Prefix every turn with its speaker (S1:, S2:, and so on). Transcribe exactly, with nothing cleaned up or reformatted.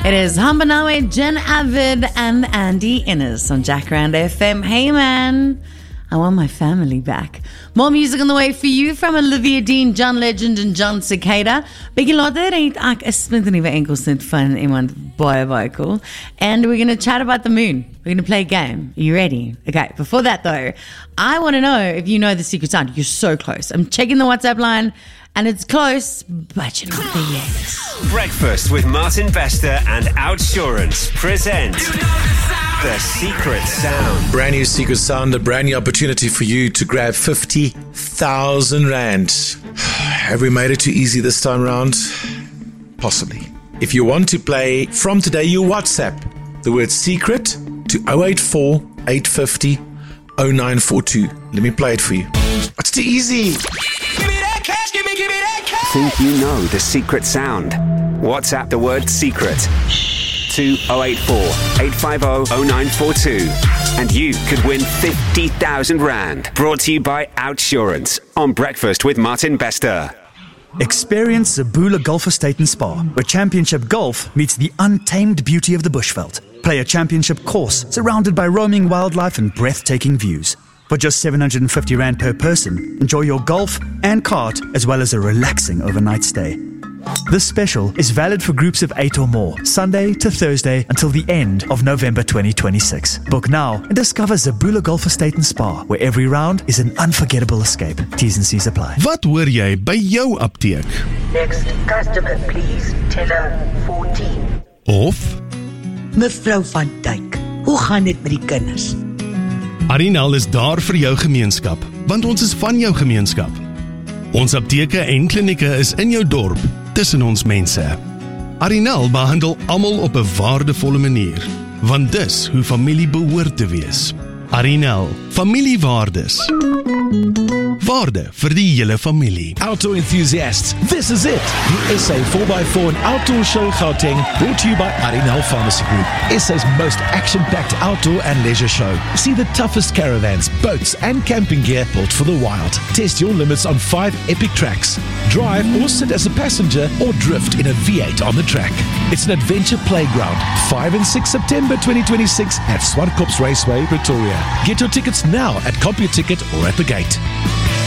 S1: It is Hambanawe, Jen Avid, and Andy Innes on Jacaranda F M. Hey man, I want my family back. More music on the way for you from Olivia Dean, John Legend, and John Cicada. Bietjie later het ek 'n splinternuwe enkelsnit van iemand baie baie cool. And we're going to chat about the moon. We're going to play a game. Are you ready? Okay, before that though, I want to know if you know the secret sound. You're so close. I'm checking the WhatsApp line. And it's close, but you're not there yet.
S2: Breakfast with Martin Bester and Outsurance present The Secret Sound.
S3: Brand new Secret Sound, a brand new opportunity for you to grab fifty thousand rand. Have we made it too easy this time around? Possibly. If you want to play from today, you WhatsApp the word secret to oh eight four, eight five oh, oh nine four two. Let me play it for you. It's too easy.
S2: Think you know the secret sound? WhatsApp the word secret to oh eight four, eight five oh, oh nine four two and you could win fifty thousand rand. Brought to you by Outsurance on Breakfast with Martin Bester.
S4: Experience Zabula Golf Estate and Spa, where championship golf meets the untamed beauty of the bushveld. Play a championship course surrounded by roaming wildlife and breathtaking views. For just seven hundred fifty rand per person, enjoy your golf and kart as well as a relaxing overnight stay. This special is valid for groups of eight or more, Sunday to Thursday until the end of November twenty twenty-six. Book now and discover Zabula Golf Estate and Spa, where every round is an unforgettable escape. T's and C's apply.
S5: Wat hoor jy by jou apteek?
S6: Next customer, please. Teller fourteen.
S5: Of
S6: Mevrou van Dijk, hoe gaan dit met die kinders?
S5: Arinal is daar vir jou gemeenskap, want ons is van jou gemeenskap. Ons apteke en klinieke is in jou dorp, tussen ons mense. Arinal behandel almal op 'n waardevolle manier, want dis hoe familie behoort te wees. Arinal, familiewaardes. Waarde vir die hele familie.
S7: Outdoor enthusiasts, this is it. The S A four by four and Outdoor Show Gauteng, brought to you by Arinal Pharmacy Group. S A's most action-packed outdoor and leisure show. See the toughest caravans, boats and camping gear built for the wild. Test your limits on five epic tracks. Drive or sit as a passenger or drift in a V eight on the track. It's an adventure playground. five and six September twenty twenty-six at Swartkops Raceway, Pretoria. Get your tickets now at CompuTicket or at the gate.